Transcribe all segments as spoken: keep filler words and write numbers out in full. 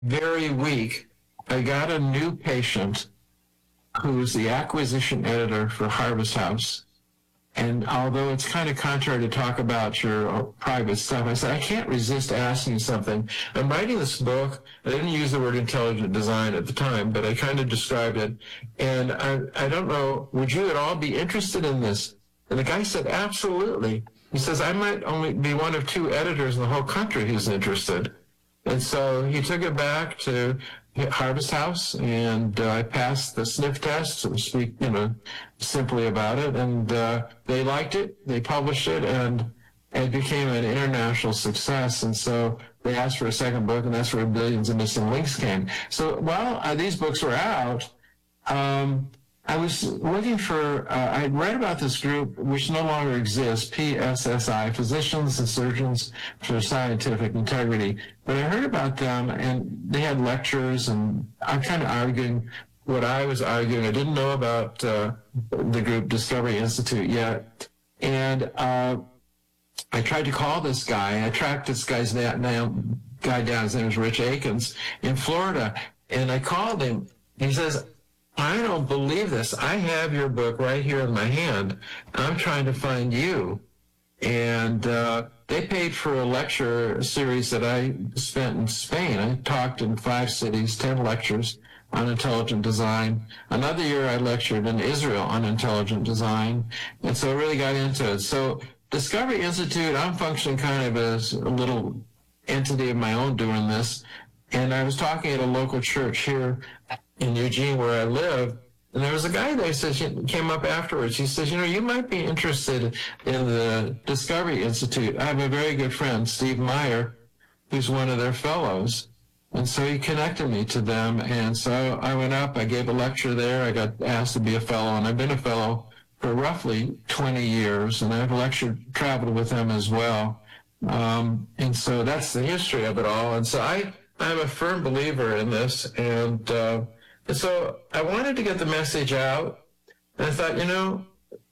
very week, I got a new patient who's the acquisition editor for Harvest House. And although it's kind of contrary to talk about your private stuff, I said, I can't resist asking you something. I'm writing this book. I didn't use the word intelligent design at the time, but I kind of described it. And I, I don't know, would you at all be interested in this? And the guy said, absolutely. He says, I might only be one of two editors in the whole country who's interested. And so he took it back to Harvest House, and uh, I passed the sniff test, so to speak, you know, simply about it, and uh, they liked it, they published it, and it became an international success, and so they asked for a second book, and that's where Billions of Missing Links came. So while uh, these books were out, um, I was looking for, uh, I read about this group, which no longer exists, P S S I, Physicians and Surgeons for Scientific Integrity. But I heard about them, and they had lectures, and I'm kind of arguing what I was arguing. I didn't know about uh, the group Discovery Institute yet. And uh, I tried to call this guy. I tracked this guy's name, guy down. His name was Rich Akins in Florida. And I called him. He says, I don't believe this. I have your book right here in my hand. I'm trying to find you. And uh, they paid for a lecture series that I spent in Spain. I talked in five cities, ten lectures on intelligent design. Another year I lectured in Israel on intelligent design. And so I really got into it. So Discovery Institute, I'm functioning kind of as a little entity of my own doing this. And I was talking at a local church here in Eugene where I live, and there was a guy there who says, came up afterwards. He says, you know, you might be interested in the Discovery Institute. I have a very good friend, Steve Meyer, who's one of their fellows. And so he connected me to them. And so I went up, I gave a lecture there. I got asked to be a fellow, and I've been a fellow for roughly twenty years, and I've lectured, traveled with them as well. Um, and so that's the history of it all. And so I, I'm a firm believer in this, and uh, And so I wanted to get the message out, and I thought, you know,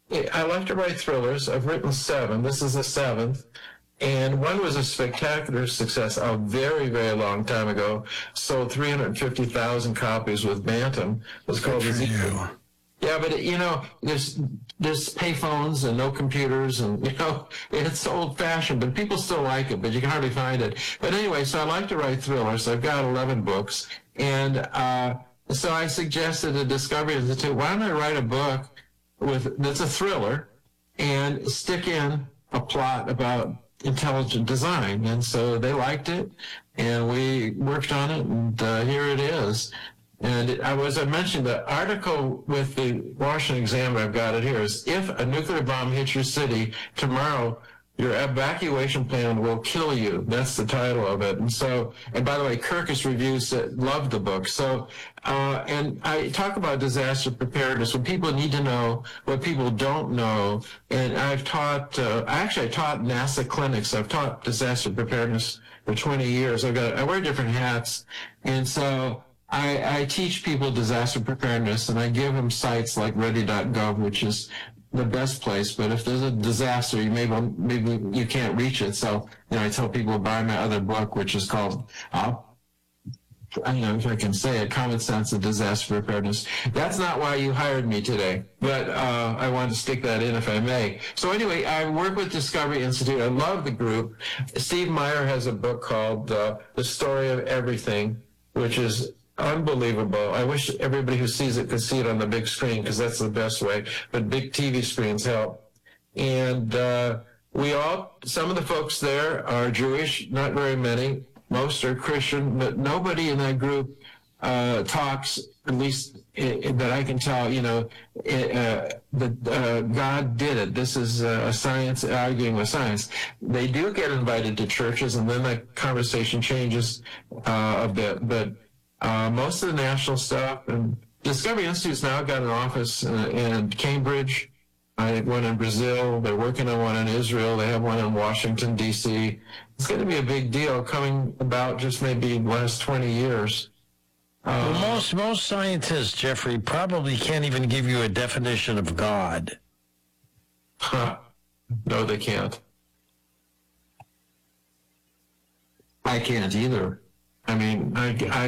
I like to write thrillers. I've written seven. This is the seventh. And one was a spectacular success a very, very long time ago. Sold three hundred fifty thousand copies with Bantam. It was called Good for you. Yeah, but, it, you know, there's there's payphones and no computers, and, you know, it's old-fashioned, but people still like it, but you can hardly find it. But anyway, so I like to write thrillers. I've got eleven books. And uh, so I suggested to Discovery Institute, why don't I write a book with that's a thriller and stick in a plot about intelligent design? And so they liked it, and we worked on it, and uh, here it is. And it, I was, I mentioned the article with the Washington Examiner, I've got it here, is if a nuclear bomb hits your city tomorrow, your evacuation plan will kill you. That's the title of it. And so, and by the way, Kirkus Reviews loved the book. So, uh, and I talk about disaster preparedness, what people need to know, what people don't know. And I've taught, uh, actually I taught NASA clinics. I've taught disaster preparedness for twenty years. I've got, I wear different hats. And so, I, I teach people disaster preparedness, and I give them sites like ready dot gov, which is the best place. But if there's a disaster, you maybe maybe you can't reach it. So, you know, I tell people to buy my other book, which is called, uh, I don't know if I can say it, Common Sense of Disaster Preparedness. That's not why you hired me today, but uh, I wanted to stick that in if I may. So anyway, I work with Discovery Institute. I love the group. Steve Meyer has a book called uh, The Story of Everything, which is unbelievable. I wish everybody who sees it could see it on the big screen, because that's the best way, but big T V screens help. And uh, we all, some of the folks there are Jewish, not very many. Most are Christian, but nobody in that group uh, talks, at least uh, that I can tell, you know, uh, that uh, God did it. This is uh, a science arguing with science. They do get invited to churches, and then the conversation changes uh, a bit, but Uh, most of the national stuff, and Discovery Institute's now got an office uh, in Cambridge. I have one in Brazil. They're working on one in Israel. They have one in Washington, D C. It's going to be a big deal coming about just maybe the last twenty years. Uh, well, most, most scientists, Jeffrey, probably can't even give you a definition of God. Huh. No, they can't. I can't either. I mean, I, I